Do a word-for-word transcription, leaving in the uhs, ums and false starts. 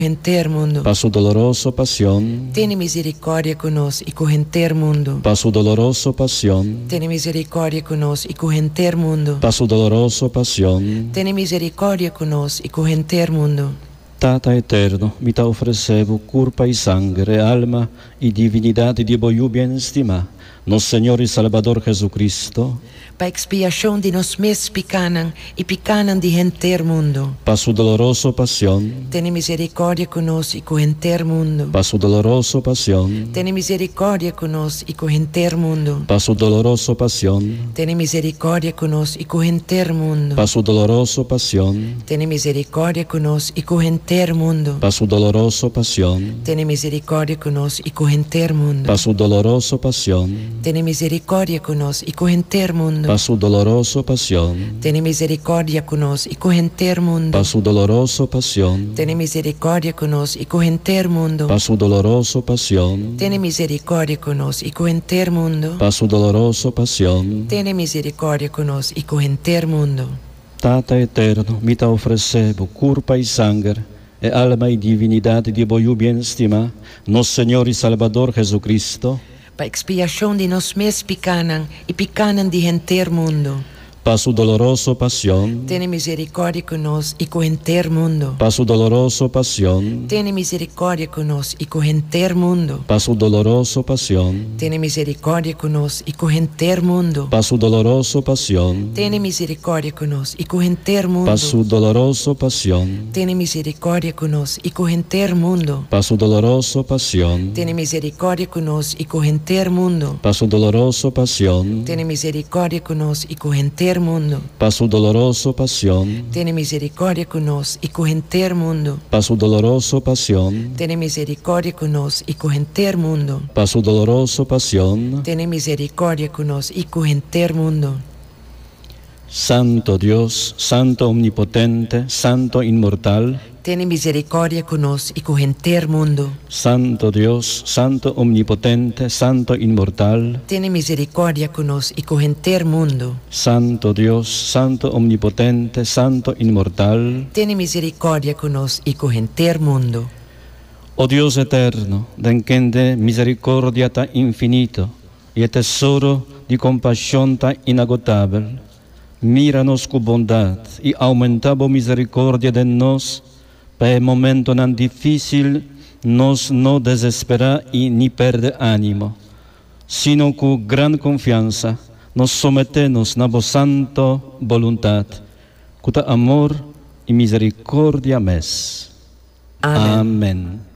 corrente mundo. Pa' su dolorosa pasión, Tiene misericordia con nos y corrente mundo. pa' su dolorosa pasión, Tiene misericordia con nos y corrente mundo. pa' su dolorosa pasión. Tiene misericordia con nos y corrente mundo. Tata eterno, mi te ofrecevo curpa y sangre, alma y divinidad de voyu bien estima, nos Señor y Salvador Jesucristo, Pa expiación de nos mes picanan y picanan de gente mundo. pa' su dolorosa pasión, Tiene misericordia con nos y corrente mundo. pa' su dolorosa pasión, Tiene misericordia con nos y corrente mundo. pa' su dolorosa pasión, Tiene misericordia con nos y corrente mundo. pa' su dolorosa pasión, Tiene misericordia con nos y corrente mundo. pa' su dolorosa pasión, Tiene misericordia con nos y corrente mundo. pa' su dolorosa pasión, Tiene misericordia con nos y corrente mundo. pa' su dolorosa pasión, Tiene misericordia con nos y corrente mundo. pa' su dolorosa pasión, Tiene misericordia con nos y corrente mundo. pa' su dolorosa pasión, Tiene misericordia con nos y corrente mundo. pa' su dolorosa pasión. Tiene misericordia con nos y corrente mundo. Tata eterno, mi te ofrecevo curpa y sangre, e alma y divinidad de voyu bien estima, nos Señor y Salvador Jesucristo, Pa expiación de nos mes picanan y picanan de gente mundo. pa' su dolorosa pasión, Tiene misericordia con nos y corrente mundo. pa' su dolorosa pasión, Tiene misericordia con nos y corrente mundo. pa' su dolorosa pasión, Tiene misericordia con nos y corrente mundo. pa' su dolorosa pasión, Tiene misericordia con nos y corrente mundo. pa' su dolorosa pasión, Tiene misericordia con nos y corrente mundo. pa' su dolorosa pasión, Tiene misericordia con nos y corrente mundo. pa' su dolorosa pasión, Tiene misericordia con nos y corrente mundo. pa' su dolorosa pasión, Tiene misericordia con nos y corrente mundo. pa' su dolorosa pasión, Tiene misericordia con nos y corrente mundo. pa' su dolorosa pasión. Tiene misericordia con nos y corrente mundo. Santo Dios, Santo Omnipotente, Santo Inmortal, Tiene misericordia con nos y corrente mundo. Santo Dios, Santo Omnipotente, Santo Inmortal, Tiene misericordia con nos y corrente mundo. Santo Dios, Santo Omnipotente, Santo Inmortal. Tiene misericordia con nos y corrente mundo. Oh Dios eterno, den quien de misericordia tan infinito y el tesoro de compasión tan inagotable, míranos con bondad y aumentabo misericordia de nos, para el momento tan difícil nos no desespera y ni perde ánimo, sino con gran confianza nos sometemos a vos santo voluntad, con amor y misericordia mes. Amén. Amén.